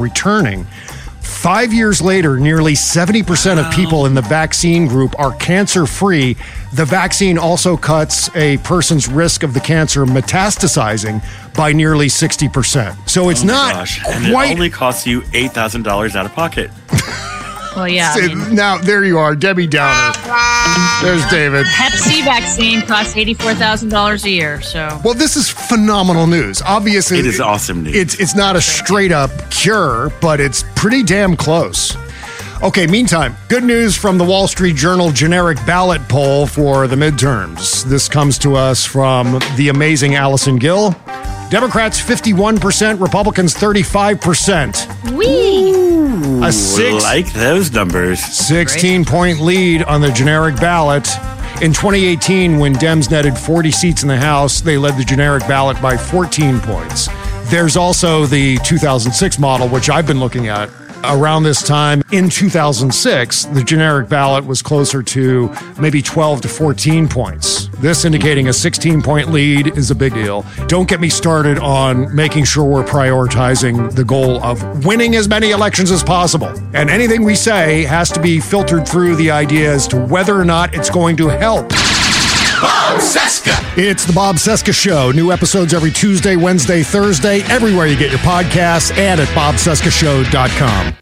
returning. 5 years later, nearly 70% of people in the vaccine group are cancer-free. The vaccine also cuts a person's risk of the cancer metastasizing by nearly 60%. So it's and it only costs you $8,000 out of pocket. Well, yeah. Now, there you are, Debbie Downer. There's David. Hep C vaccine costs $84,000 a year. So, well, this is phenomenal news. Obviously, it is awesome news. It's not a straight up cure, but it's pretty damn close. Okay, meantime, good news from the Wall Street Journal generic ballot poll for the midterms. This comes to us from the amazing Allison Gill. Democrats 51%, Republicans 35%. Like those numbers. 16-point lead on the generic ballot. In 2018, when Dems netted 40 seats in the House, they led the generic ballot by 14 points. There's also the 2006 model, which I've been looking at. Around this time, in 2006, the generic ballot was closer to maybe 12 to 14 points. This indicating a 16-point lead is a big deal. Don't get me started on making sure we're prioritizing the goal of winning as many elections as possible. And anything we say has to be filtered through the idea as to whether or not it's going to help. Bob Cesca. It's the Bob Cesca Show. New episodes every Tuesday, Wednesday, Thursday, everywhere you get your podcasts, and at bobcescashow.com.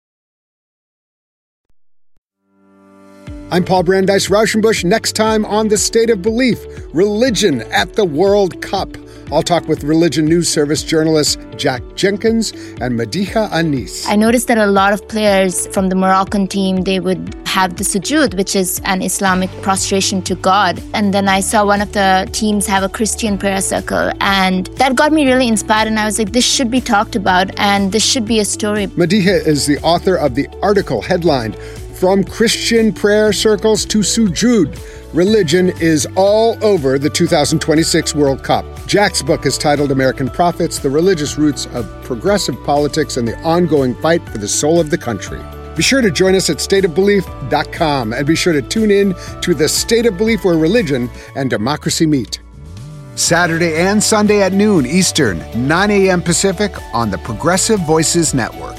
I'm Paul Brandeis Rauschenbusch. Next time on The State of Belief, religion at the World Cup. I'll talk with Religion News Service journalists Jack Jenkins and Madiha Anis. I noticed that a lot of players from the Moroccan team, they would have the sujood, which is an Islamic prostration to God. And then I saw one of the teams have a Christian prayer circle. And that got me really inspired. And I was like, this should be talked about and this should be a story. Madiha is the author of the article headlined, From Christian Prayer Circles to Sujood. Religion is all over the 2026 World Cup. Jack's book is titled American Prophets, The Religious Roots of Progressive Politics and the Ongoing Fight for the Soul of the Country. Be sure to join us at stateofbelief.com and be sure to tune in to The State of Belief, where religion and democracy meet. Saturday and Sunday at noon Eastern, 9 a.m. Pacific on the Progressive Voices Network.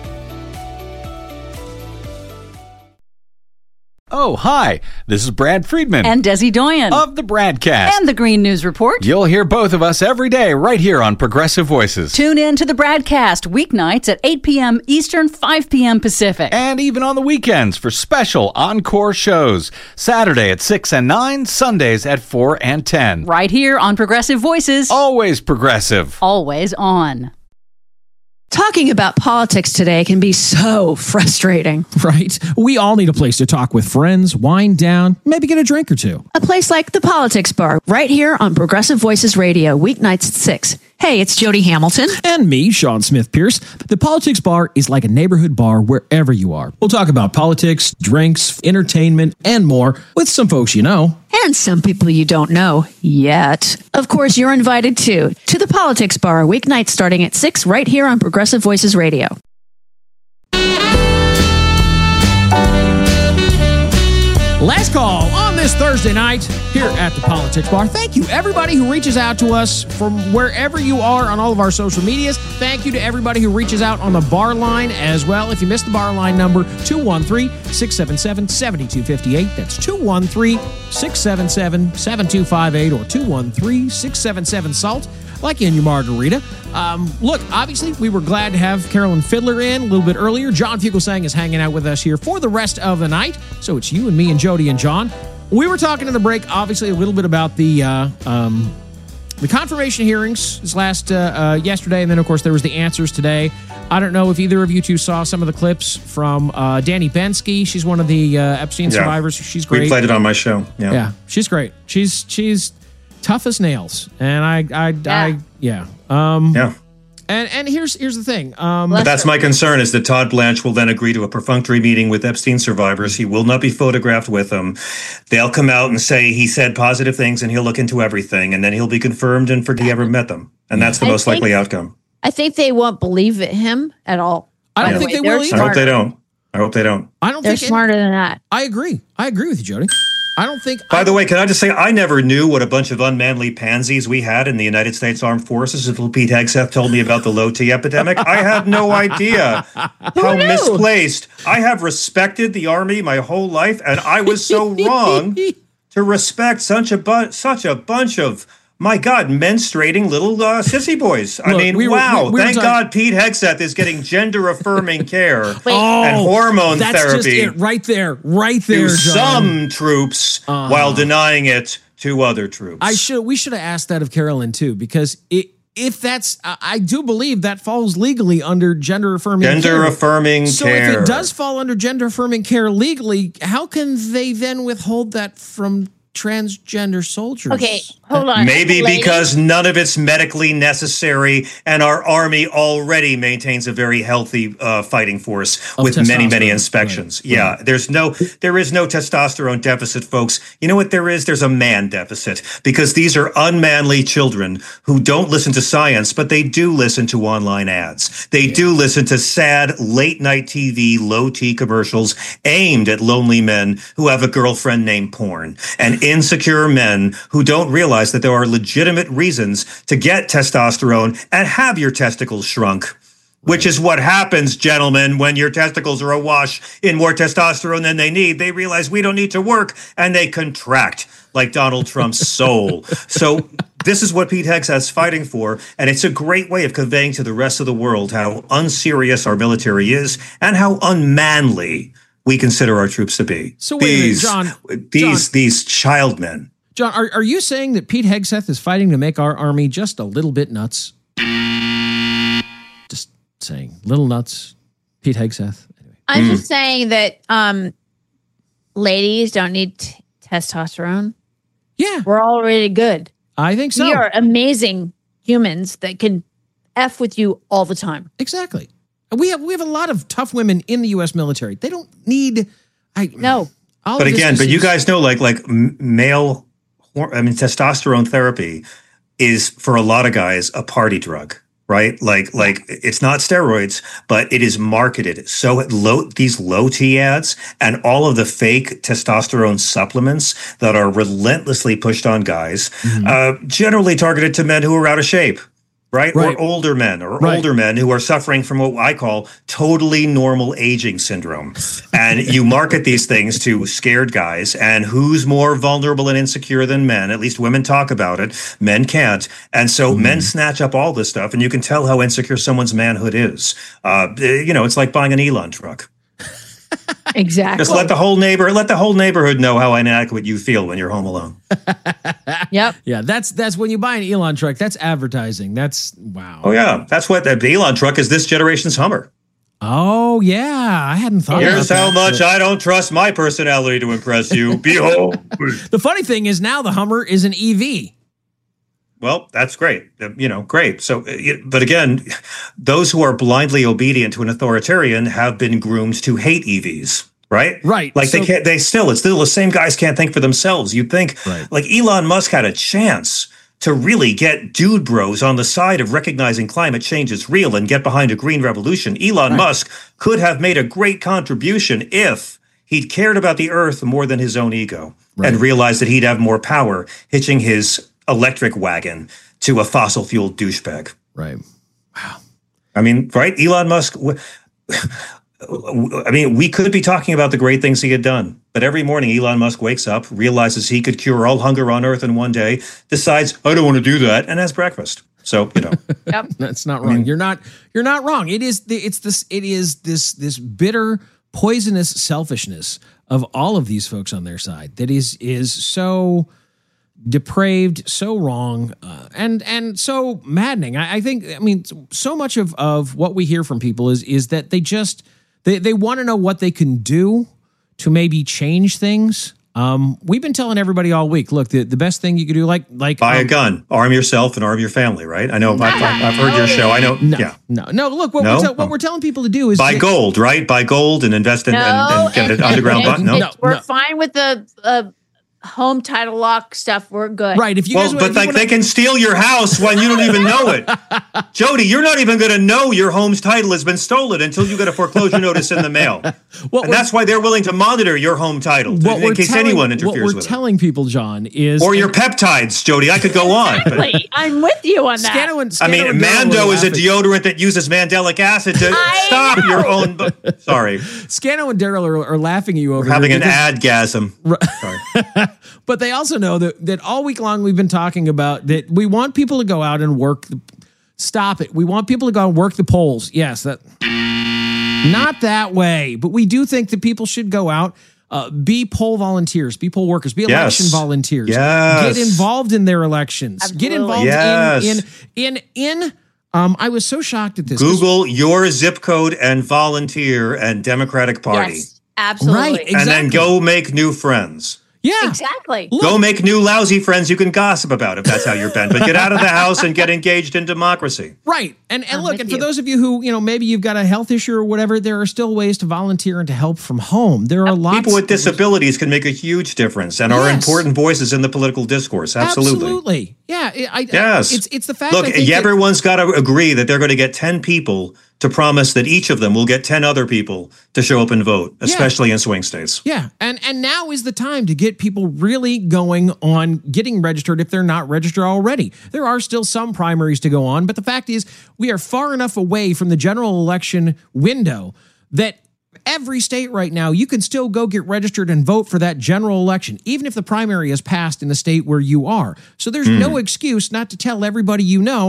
Oh, hi. This is Brad Friedman. And Desi Doyen. Of the Bradcast. And the Green News Report. You'll hear both of us every day right here on Progressive Voices. Tune in to the Bradcast weeknights at 8 p.m. Eastern, 5 p.m. Pacific. And even on the weekends for special encore shows. Saturday at 6 and 9, Sundays at 4 and 10. Right here on Progressive Voices. Always progressive. Always on. Talking about politics today can be so frustrating. Right? We all need a place to talk with friends, wind down, maybe get a drink or two. A place like the Politics Bar, right here on Progressive Voices Radio, weeknights at 6. Hey, it's Jody Hamilton. And me, Sean Smith Pierce. The Politics Bar is like a neighborhood bar wherever you are. We'll talk about politics, drinks, entertainment, and more with some folks you know. And some people you don't know yet. Of course, you're invited too to the Politics Bar, weeknights starting at 6 right here on Progressive Voices Radio. Last call on this Thursday night here at the Politics Bar. Thank you, everybody who reaches out to us from wherever you are on all of our social medias. Thank you to everybody who reaches out on the bar line as well. If you missed the bar line number, 213-677-7258. That's 213-677-7258 or 213-677-SALT. Like in your margarita. Look, obviously, we were glad to have Carolyn Fiddler in a little bit earlier. John Fugelsang is hanging out with us here for the rest of the night. So it's you and me and Jody and John. We were talking in the break, obviously, a little bit about the confirmation hearings this last yesterday, and then, of course, there was the answers today. I don't know if either of you two saw some of the clips from Danny Bensky. She's one of the Epstein survivors. She's great. We played it on my show. Yeah, she's great. She's tough as nails, and And here's the thing. But that's my concern, is that Todd Blanche will then agree to a perfunctory meeting with Epstein survivors. He will not be photographed with them. They'll come out and say he said positive things and he'll look into everything, and then he'll be confirmed and he ever met them. And that's the most likely outcome. I think they won't believe him at all. I don't think they will either. I hope they don't. I don't They're think smarter than that. I agree with you, Jody. I don't think. By the way, can I just say, I never knew what a bunch of unmanly pansies we had in the United States Armed Forces until Pete Hegseth told me about the low T epidemic. I had no idea how misplaced. I have respected the Army my whole life, and I was so wrong to respect such a bunch of, my God, menstruating little sissy boys. I mean, wow. Thank God Pete Hegseth is getting gender-affirming care and hormone that's therapy. That's just it right there, to John. some troops while denying it to other troops. We should have asked that of Carolyn, too, because if that's, I do believe that falls legally under gender-affirming care. Gender-affirming care. So if it does fall under gender-affirming care legally, how can they then withhold that from transgender soldiers? Okay, hold on. Maybe because none of it's medically necessary, and our Army already maintains a very healthy fighting force with many inspections. Right. Yeah, there is no testosterone deficit, folks. You know what there is? There's a man deficit, because these are unmanly children who don't listen to science, but they do listen to online ads. They do listen to sad late-night TV, low-T commercials aimed at lonely men who have a girlfriend named Porn, and insecure men who don't realize that there are legitimate reasons to get testosterone and have your testicles shrunk, which is what happens, gentlemen, when your testicles are awash in more testosterone than they need. They realize we don't need to work, and they contract like Donald Trump's soul. So this is what Pete Hegseth's fighting for, and it's a great way of conveying to the rest of the world how unserious our military is and how unmanly we consider our troops to be. So wait a minute, John. These child men. John, are you saying that Pete Hegseth is fighting to make our Army just a little bit nuts? Just saying, little nuts. Pete Hegseth. Anyway. I'm just saying that ladies don't need testosterone. Yeah. We're already good. I think so. We are amazing humans that can F with you all the time. Exactly. We have a lot of tough women in the U.S. military. They don't need. No. But again, you guys know, like male, testosterone therapy is for a lot of guys a party drug, right? Like it's not steroids, but it is marketed so these low T ads and all of the fake testosterone supplements that are relentlessly pushed on guys, generally targeted to men who are out of shape. Right? Or older men who are suffering from what I call totally normal aging syndrome. And you market these things to scared guys, and who's more vulnerable and insecure than men? At least women talk about it. Men can't. And so men snatch up all this stuff, and you can tell how insecure someone's manhood is. It's like buying an Elon truck. Exactly. Just let the whole neighborhood know how inadequate you feel when you're home alone. Yep. Yeah, that's when you buy an Elon truck. That's advertising. That's wow. Oh yeah, that's what the Elon truck is. This generation's Hummer. Oh yeah, I hadn't thought. Here's how much I don't trust my personality to impress you. Behold. The funny thing is now the Hummer is an EV. Well, that's great. Great. So, but again, those who are blindly obedient to an authoritarian have been groomed to hate EVs, right? Right. Like it's still the same guys can't think for themselves. You'd think like Elon Musk had a chance to really get dude bros on the side of recognizing climate change is real and get behind a green revolution. Elon Musk could have made a great contribution if he'd cared about the earth more than his own ego and realized that he'd have more power hitching his electric wagon to a fossil fuel douchebag. Right. Wow. I mean, right? Elon Musk. We could be talking about the great things he had done, but every morning Elon Musk wakes up, realizes he could cure all hunger on Earth in one day, decides, I don't want to do that, and has breakfast. So, Yep. That's not wrong. You're not wrong. It's this bitter, poisonous selfishness of all of these folks on their side that is so depraved, so wrong, and so maddening. I think so much of what we hear from people is that they want to know what they can do to maybe change things. We've been telling everybody all week, look, the best thing you could do, like buy a gun, arm yourself and arm your family, right? I know I've heard your show. I know. No. Look, what we're telling people to do is buy gold, right? Buy gold and invest in and get an underground button. We're fine with the home title lock stuff, we're good. Right. If you guys, they can steal your house when you don't even know it. Jody, you're not even going to know your home's title has been stolen until you get a foreclosure notice in the mail. And that's why they're willing to monitor your home title in case anyone interferes with it. What we're telling people, John, is... Or your peptides, Jody. I could go on. Exactly. I'm with you on that. Mando is a deodorant that uses mandelic acid to stop your own... Sorry. Scano and Daryl are laughing at you over We're having an adgasm. Sorry. But they also know that all week long we've been talking about that we want people to go out and work. Stop it. We want people to go and work the polls. Yes, not that way. But we do think that people should go out, be poll volunteers, be poll workers, be election volunteers. Yes. Get involved in their elections. Absolutely. Get involved in I was so shocked at this. Google your zip code and volunteer and Democratic Party. Yes, absolutely. Right, exactly. And then go make new friends. Yeah, exactly. Go make new lousy friends you can gossip about if that's how you're bent. But get out of the house and get engaged in democracy. Right. And look, and for those of you who, maybe you've got a health issue or whatever, there are still ways to volunteer and to help from home. There are lots. People with disabilities can make a huge difference and are important voices in the political discourse. Absolutely. Yeah. Yes. It's the fact. Look, everyone's got to agree that they're going to get 10 people to promise that each of them will get 10 other people to show up and vote, especially in swing states. Yeah. And now is the time to get people really going on getting registered if they're not registered already. There are still some primaries to go on, but the fact is we are far enough away from the general election window that every state right now, you can still go get registered and vote for that general election, even if the primary is passed in the state where you are. So there's no excuse not to tell everybody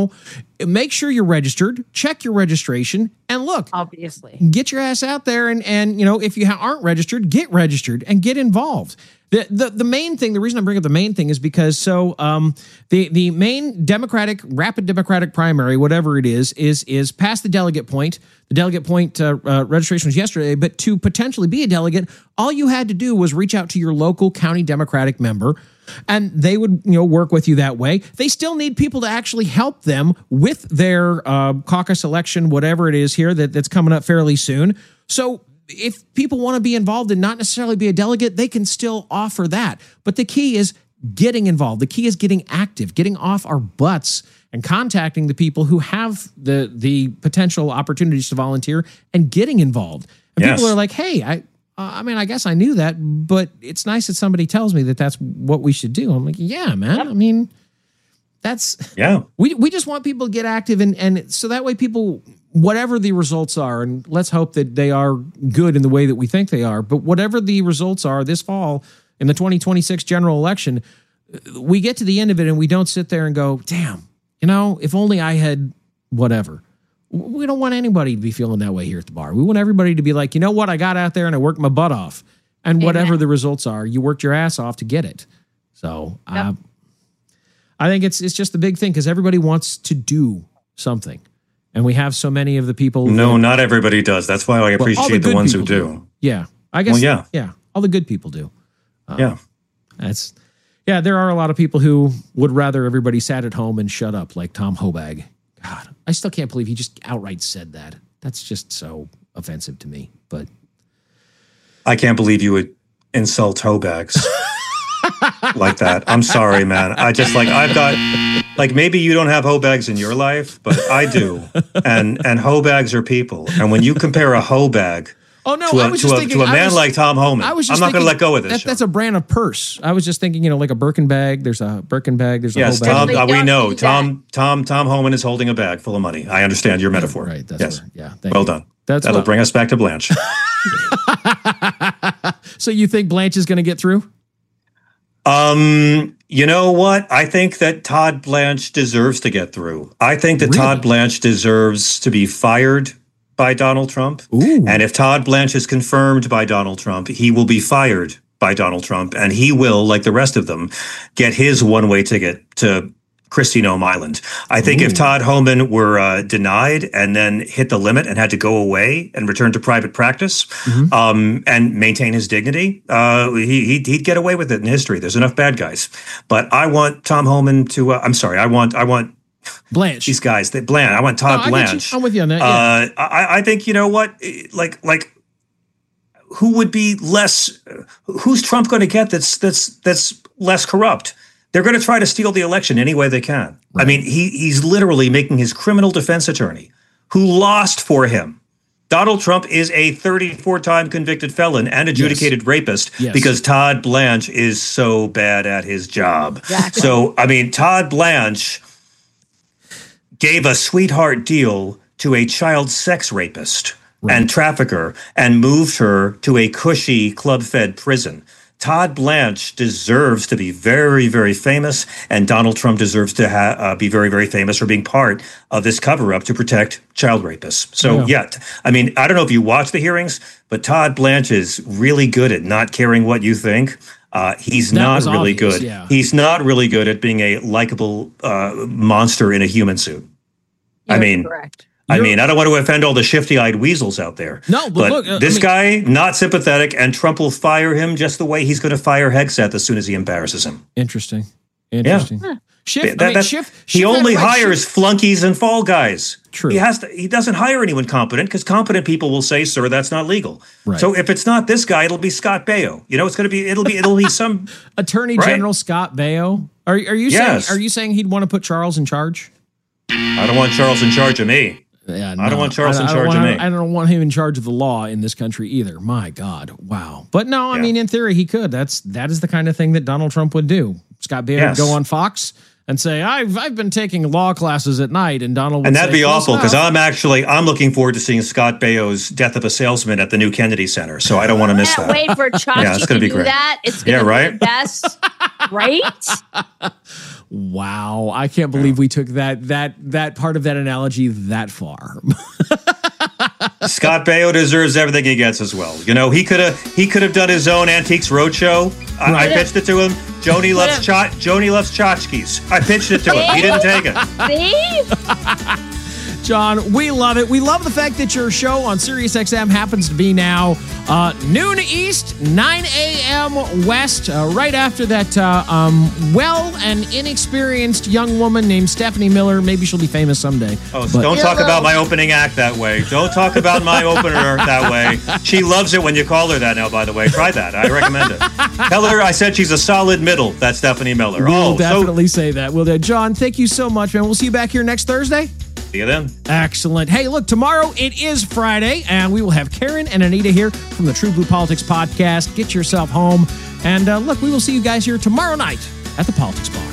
make sure you're registered, check your registration, and look. Obviously. Get your ass out there and if you aren't registered, get registered and get involved. The main thing, the reason I bring up the main thing is because the main rapid Democratic primary, whatever it is past the delegate point. The delegate point registration was yesterday, but to potentially be a delegate, all you had to do was reach out to your local county Democratic member, and they would work with you that way. They still need people to actually help them with their caucus election, whatever it is here that's coming up fairly soon. So if people want to be involved and not necessarily be a delegate, they can still offer that. But the key is getting involved. The key is getting active, getting off our butts and contacting the people who have the potential opportunities to volunteer and getting involved. And people are like, hey, I guess I knew that, but it's nice that somebody tells me that that's what we should do. I'm like, yeah, man. Yep. I mean, we just want people to get active and so that way people, whatever the results are, and let's hope that they are good in the way that we think they are, but whatever the results are this fall in the 2026 general election, we get to the end of it and we don't sit there and go, damn, if only I had whatever. We don't want anybody to be feeling that way here at the bar. We want everybody to be like, you know what? I got out there and I worked my butt off. And whatever the results are, you worked your ass off to get it. So I think it's just the big thing because everybody wants to do something. And we have so many of the people. No, not everybody does. That's why I appreciate the ones who do. Yeah. I guess. Well, yeah. All the good people do. There are a lot of people who would rather everybody sat at home and shut up, like Tom Hobag. God, I still can't believe he just outright said that. That's just so offensive to me. But I can't believe you would insult Hobags like that. I'm sorry, man. I've got maybe you don't have Hobags in your life, but I do. And Hobags are people. And when you compare a Hobag to a man like Tom Homan, I'm not going to let go of this. That's a brand of purse. I was just thinking, like a Birkin bag. There's a Birkin bag. There's a yes, Hobag. Tom. We know Tom Homan is holding a bag full of money. I understand your metaphor. Right. That's well done. That'll bring us back to Blanche. So you think Blanche is going to get through? You know what? I think that Todd Blanche deserves to get through. I think that Todd Blanche deserves to be fired by Donald Trump. Ooh. And if Todd Blanche is confirmed by Donald Trump, he will be fired by Donald Trump. And he will, like the rest of them, get his one-way ticket to Kristi Noem Island. I think if Todd Homan were denied and then hit the limit and had to go away and return to private practice and maintain his dignity, he'd get away with it in history. There's enough bad guys. But I want Tom Homan to, I want Blanche. These guys, I want Todd Blanche. I'm with you on that. Yeah. I think, you know what, like who would be less? Who's Trump going to get that's less corrupt? They're going to try to steal the election any way they can. Right. I mean, he's literally making his criminal defense attorney, who lost for him. Donald Trump is a 34-time convicted felon and adjudicated rapist because Todd Blanche is so bad at his job. Exactly. So, I mean, Todd Blanche gave a sweetheart deal to a child sex rapist and trafficker and moved her to a cushy club-fed prison. Todd Blanche deserves to be very, very famous, and Donald Trump deserves to be very, very famous for being part of this cover-up to protect child rapists. So, I mean, I don't know if you watch the hearings, but Todd Blanche is really good at not caring what you think. He's not really good. Yeah. He's not really good at being a likable monster in a human suit. You're correct. I mean, I don't want to offend all the shifty-eyed weasels out there. No, but look, this guy, not sympathetic, and Trump will fire him just the way he's going to fire Hegseth as soon as he embarrasses him. Interesting. Yeah. He only hires flunkies and fall guys. True. He doesn't hire anyone competent because competent people will say, "Sir, that's not legal." Right. So if it's not this guy, it'll be Scott Baio. You know, it'll be some Attorney General Scott Baio. Are you saying he'd want to put Charles in charge? I don't want Charles in charge of me. Yeah, I don't want Charles in charge of me. I don't want him in charge of the law in this country either. My God. Wow. But no, I mean, in theory, he could. That is the kind of thing that Donald Trump would do. Scott Baio would go on Fox and say, I've been taking law classes at night, and Donald would that'd be awful, because I'm looking forward to seeing Scott Baio's Death of a Salesman at the new Kennedy Center, so I don't want to miss that. Wait for Chachi to do that. It's going to be the best, right? Wow, I can't believe we took that part of that analogy that far. Scott Baio deserves everything he gets as well. You know, he could have done his own Antiques Roadshow. I pitched it to him. Joni loves tchotchkes. I pitched it to him. He didn't take it. See? John, we love it. We love the fact that your show on SiriusXM happens to be now noon East, 9 a.m. West, right after that well and inexperienced young woman named Stephanie Miller. Maybe she'll be famous someday. Don't talk about my opening act that way. Don't talk about my opener that way. She loves it when you call her that now, by the way. Try that. I recommend it. Tell her I said she's a solid middle. That's Stephanie Miller. We'll definitely say that. Well, John, thank you so much, man. We'll see you back here next Thursday. See you then. Excellent. Hey, look, tomorrow it is Friday, and we will have Karen and Anita here from the True Blue Politics Podcast. Get yourself home. And look, we will see you guys here tomorrow night at the Politics Bar.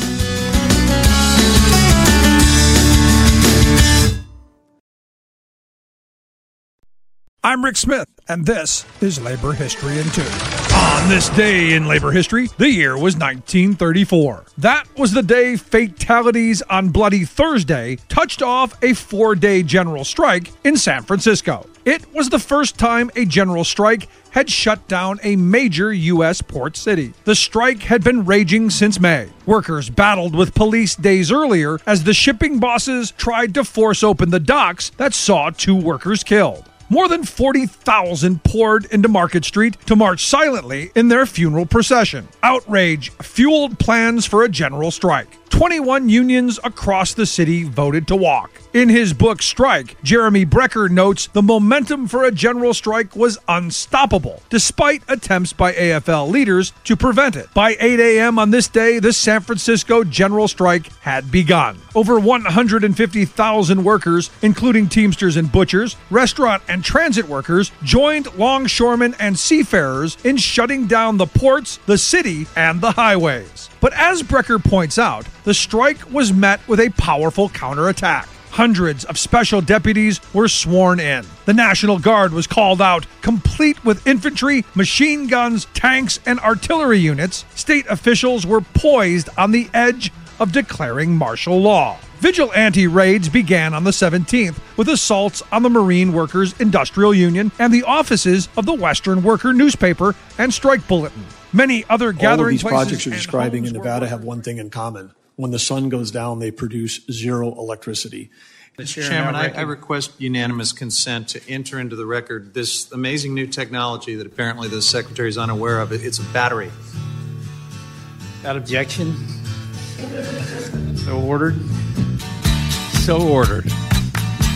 I'm Rick Smith, and this is Labor History in 2. On this day in labor history, the year was 1934. That was the day fatalities on Bloody Thursday touched off a 4-day general strike in San Francisco. It was the first time a general strike had shut down a major U.S. port city. The strike had been raging since May. Workers battled with police days earlier as the shipping bosses tried to force open the docks that saw 2 workers killed. More than 40,000 poured into Market Street to march silently in their funeral procession. Outrage fueled plans for a general strike. 21 unions across the city voted to walk. In his book Strike, Jeremy Brecker notes the momentum for a general strike was unstoppable, despite attempts by AFL leaders to prevent it. By 8 a.m. on this day, the San Francisco general strike had begun. Over 150,000 workers, including Teamsters and butchers, restaurant and transit workers, joined longshoremen and seafarers in shutting down the ports, the city, and the highways. But as Brecker points out, the strike was met with a powerful counterattack. Hundreds of special deputies were sworn in. The National Guard was called out, complete with infantry, machine guns, tanks, and artillery units. State officials were poised on the edge of declaring martial law. Vigilante raids began on the 17th with assaults on the Marine Workers Industrial Union and the offices of the Western Worker newspaper and strike bulletin. Many other gathering places. All of these projects you're describing in Nevada have one thing in common. When the sun goes down, they produce zero electricity. Mr. Chairman, I request unanimous consent to enter into the record this amazing new technology that apparently the Secretary is unaware of. It's a battery. Without objection. So ordered. So ordered.